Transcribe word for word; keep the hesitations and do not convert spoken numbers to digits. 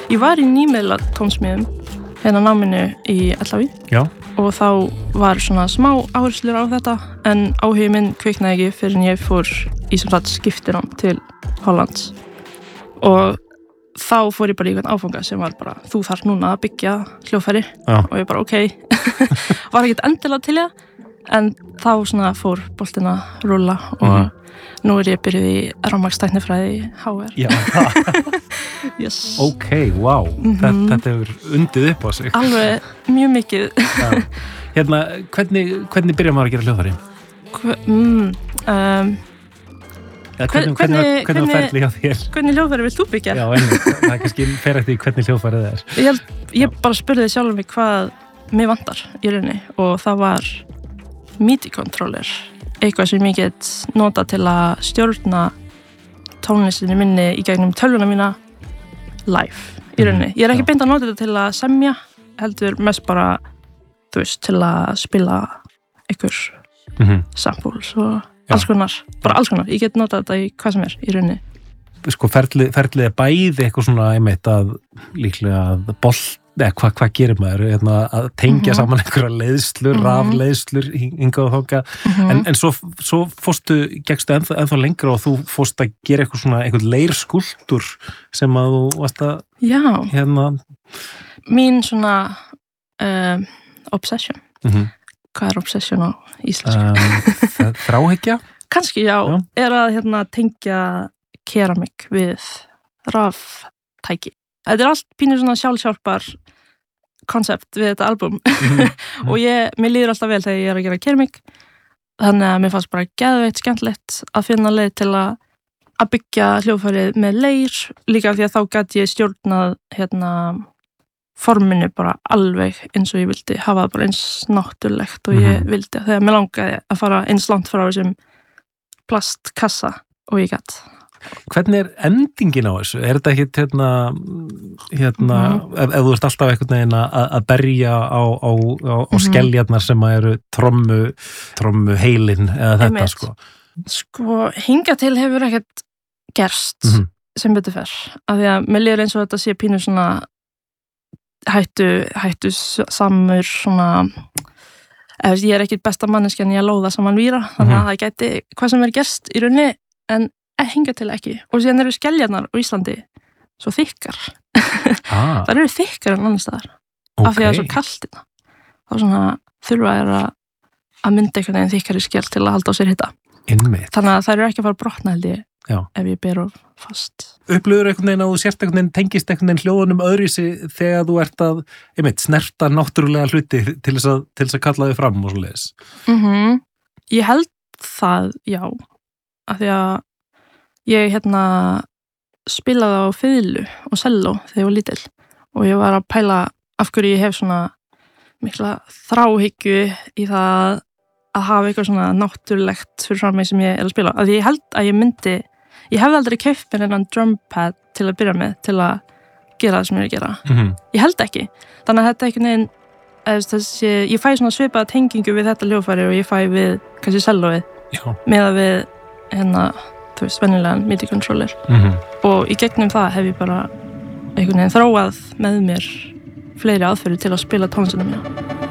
ég var í nýmiðla tónsmiðum hérna náminu í L H I Já. og þá var svona smá áherslur á þetta en áhuginn minn kviknaði ekki fyrir en ég fór í sem sagt skiptinám til Hollands og þá fór ég bara í einhvern áfanga sem var bara þú þarf núna að byggja hljóðfæri Já. og ég bara ok var ekkert endilega til það en þá svona fór boltinn að rúlla og mm-hmm. nú er ég byrjuð í rafmagnstæknifræði í H R. Já. yes. Ok, wow. Mm-hmm. Þetta, þetta hefur undið upp á sig. Alveg mjög mikið. Já. Hérna, hvernig, hvernig byrjar maður að gera hljóðfæri? Hva, mm, um, ja, hvernig, hvernig, hvernig, hvernig var ferli hjá þér? Hvernig hljóðfæri vilt þú byggja? Já, einnig. Það er kannski fer eftir hvernig hljóðfærið er. Ég, held, ég bara spurði sjálf mig hvað mig vantar í rauninni og það var MIDI-controller, eitthvað sem ég get nota til að stjórna tónlistinni minni í gegnum tölvuna mína live í rauninni. Ég er ekki beint að nota þetta til að semja, heldur mest bara, þú veist, til að spila einhver mm-hmm. samples og alls konar, bara alls konar. Ég get nota þetta í hvað sem er í rauninni. Sko, ferlið, ferlið er bæði eitthvað svona einmitt að líklega að bolt eða hvað hva gerir maður, hérna, að tengja mm-hmm. saman einhverja leiðslur, mm-hmm. rafleiðslur hingað og þangað, mm-hmm. en, en svo, svo fórstu, gekkstu ennþá, ennþá lengra og þú fórst að gera eitthvað svona einhvern leirskúlptúr sem að þú varst að Já, hérna mín svona um, obsession mm-hmm. Hvað er obsession á íslensku? Um, þráhyggja? Kannski já, já, er að hérna tengja keramik við raftæki. Þetta er allt pínur svona sjálfsjálpar koncept við þetta album mm-hmm. og ég, mér líður alltaf vel þegar ég er að gera keramik þannig að mér fannst bara geðveitt skemmtilegt að finna leið til að, að byggja hljóðfærið með leir líka því að þá gat ég stjórnað hérna forminu bara alveg eins og ég vildi hafa það bara eins náttúrulegt og ég mm-hmm. vildi þegar mér langaði að fara eins langt frá þessum plastkassa og ég gat Hvernig er endingin á þessu? Er þetta ekki hérna, hérna mm-hmm. ef, ef þú ert alltaf einhvern veginn að, að berja á, á, á, á mm-hmm. skeljarnar sem eru trommu, trommu heilin eða þetta Einmitt. sko? Sko, hinga til hefur ekkert gerst mm-hmm. sem betur fer. Af því að mér líður eins og þetta sé pínu svona hættu, hættu samur svona ef ég er ekkert besta manneskjan í að lóða saman víra, þannig að mm-hmm. það gæti hvað sem er gerst í rauninni, en hinga til ekki. Og síðan eru skeljarnar á Íslandi svo þykkar. Ah. Það eru þykkar en annars staðar. Okay. Af því að það er svo kalt þetta. Þá svona þurfa er að, að mynda einhvern veginn þykkari skell til að halda á sér hitta. Einmitt. Þannig að það eru ekki að fara að brotna held ég Já. ef ég ber of fast. Upplifur einhvern veginn að þú sért einhvern veginn tengist einhvern veginn hljóðunum öðruvísi þegar þú ert að, einmitt, snerta náttúrulega hluti til þess að, til þess að kalla þau fram og svo leiðis. Mm-hmm. Ég held það, já. Af því að ég hérna spilaði á fiðlu og selló þegar ég var lítil og ég var að pæla af hverju ég hef svona mikla þráhyggju í það að hafa eitthvað svona náttúrulegt fyrir fram mig sem ég er að spila. Af því ég held að ég myndi, ég hefði aldrei keypt mér einhvern drumpad til að byrja með til að gera það sem ég er að gera. Mm-hmm. Ég held ekki. Þannig að þetta er einhvern veginn, þessi, ég fæ svona svipaða tengingu við þetta hljóðfæri og ég fæ við kannski sellóið með að við hérna þú veist, venjulegan MIDI-controller mm-hmm. og í gegnum það hef ég bara einhvern veginn þróað með mér fleiri aðferðir til að spila tónlistina mína.